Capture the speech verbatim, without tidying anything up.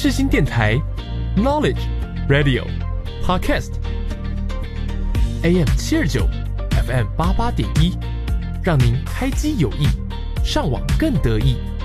世新电台 Knowledge Radio Podcast，A M 七二九 ，F M 八八点一，让您开机有益，上网更得意。